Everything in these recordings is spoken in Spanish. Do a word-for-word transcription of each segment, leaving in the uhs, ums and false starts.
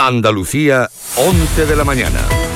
Andalucía, once de la mañana.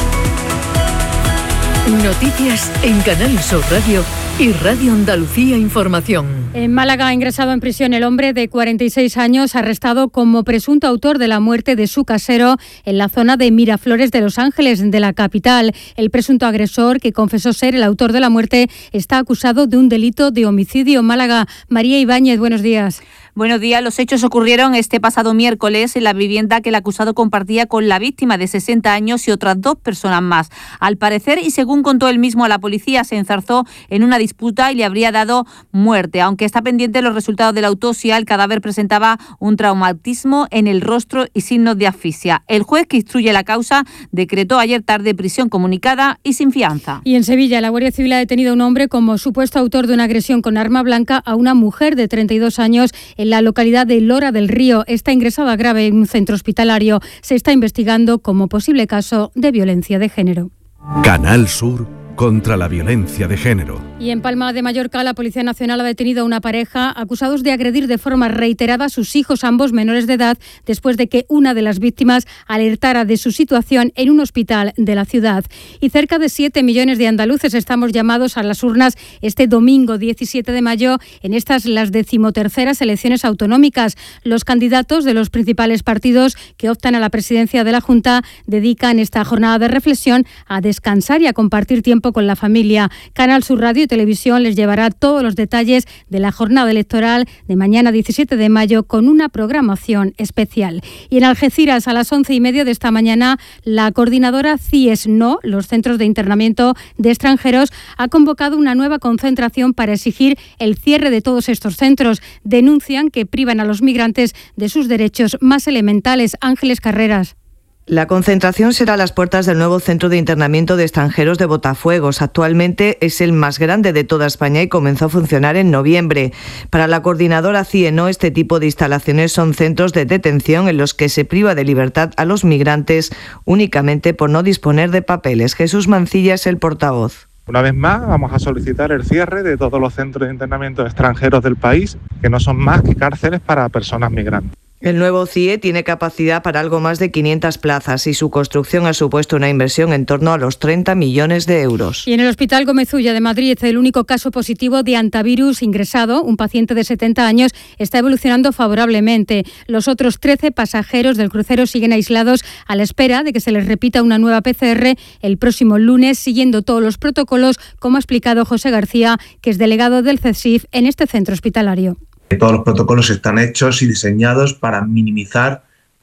Noticias en Canal Sur Radio y Radio Andalucía Información. En Málaga ha ingresado en prisión el hombre de cuarenta y seis años arrestado como presunto autor de la muerte de su casero en la zona de Miraflores de Los Ángeles, de la capital. El presunto agresor, que confesó ser el autor de la muerte, está acusado de un delito de homicidio. Málaga, María Ibáñez, buenos días. Buenos días. Los hechos ocurrieron este pasado miércoles en la vivienda que el acusado compartía con la víctima de sesenta años y otras dos personas más. Al parecer, y según contó él mismo a la policía, se enzarzó en una disputa y le habría dado muerte. Aunque está pendiente los resultados de la autopsia, el cadáver presentaba un traumatismo en el rostro y signos de asfixia. El juez que instruye la causa decretó ayer tarde prisión comunicada y sin fianza. Y en Sevilla, la Guardia Civil ha detenido a un hombre como supuesto autor de una agresión con arma blanca a una mujer de treinta y dos años en la localidad de Lora del Río. Está ingresada grave en un centro hospitalario. Se está investigando como posible caso de violencia de género. Canal Sur contra la violencia de género. Y en Palma de Mallorca, la Policía Nacional ha detenido a una pareja acusados de agredir de forma reiterada a sus hijos, ambos menores de edad, después de que una de las víctimas alertara de su situación en un hospital de la ciudad. Y cerca de siete millones de andaluces estamos llamados a las urnas este domingo diecisiete de mayo en estas las decimoterceras elecciones autonómicas. Los candidatos de los principales partidos que optan a la presidencia de la Junta dedican esta jornada de reflexión a descansar y a compartir tiempo con la familia. Canal Sur Radio y Televisión les llevará todos los detalles de la jornada electoral de mañana diecisiete de mayo con una programación especial. Y en Algeciras, a las once y media de esta mañana, la coordinadora C I E S No, los Centros de Internamiento de Extranjeros, ha convocado una nueva concentración para exigir el cierre de todos estos centros. Denuncian que privan a los migrantes de sus derechos más elementales. Ángeles Carreras. La concentración será a las puertas del nuevo Centro de Internamiento de Extranjeros de Botafuegos. Actualmente es el más grande de toda España y comenzó a funcionar en noviembre. Para la coordinadora C I E No, este tipo de instalaciones son centros de detención en los que se priva de libertad a los migrantes únicamente por no disponer de papeles. Jesús Mancilla es el portavoz. Una vez más, vamos a solicitar el cierre de todos los centros de internamiento de extranjeros del país, que no son más que cárceles para personas migrantes. El nuevo C I E tiene capacidad para algo más de quinientas plazas y su construcción ha supuesto una inversión en torno a los treinta millones de euros. Y en el Hospital Gómez Ulla de Madrid, el único caso positivo de antivirus ingresado, un paciente de setenta años, está evolucionando favorablemente. Los otros trece pasajeros del crucero siguen aislados a la espera de que se les repita una nueva P C R el próximo lunes, siguiendo todos los protocolos, como ha explicado José García, que es delegado del C E S I F en este centro hospitalario. Todos los protocolos están hechos y diseñados para minimizar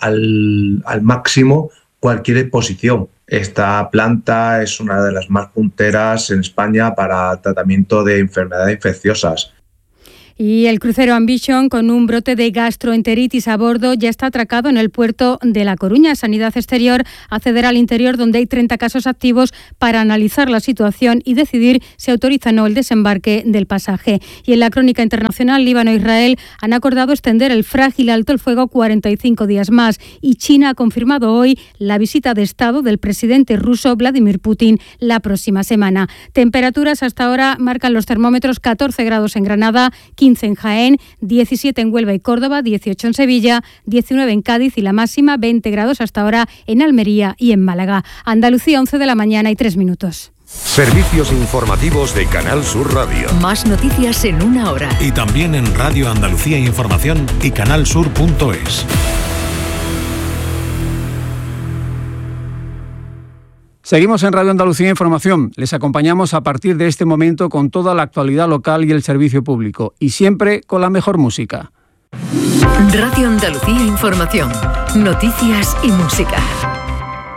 al, al máximo cualquier exposición. Esta planta es una de las más punteras en España para tratamiento de enfermedades infecciosas. Y el crucero Ambition, con un brote de gastroenteritis a bordo, ya está atracado en el puerto de La Coruña. Sanidad Exterior accederá al interior, donde hay treinta casos activos, para analizar la situación y decidir si autoriza o no el desembarque del pasaje. Y en la crónica internacional, Líbano e Israel han acordado extender el frágil alto el fuego cuarenta y cinco días más. Y China ha confirmado hoy la visita de Estado del presidente ruso Vladimir Putin la próxima semana. Temperaturas hasta ahora marcan los termómetros: catorce grados en Granada, quince en Jaén, diecisiete en Huelva y Córdoba, dieciocho en Sevilla, diecinueve en Cádiz y la máxima veinte grados hasta ahora en Almería y en Málaga. Andalucía, once de la mañana y tres minutos. Servicios informativos de Canal Sur Radio. Más noticias en una hora. Y también en Radio Andalucía Información y canalsur punto es. Seguimos en Radio Andalucía Información. Les acompañamos a partir de este momento con toda la actualidad local y el servicio público. Y siempre con la mejor música. Radio Andalucía Información. Noticias y música.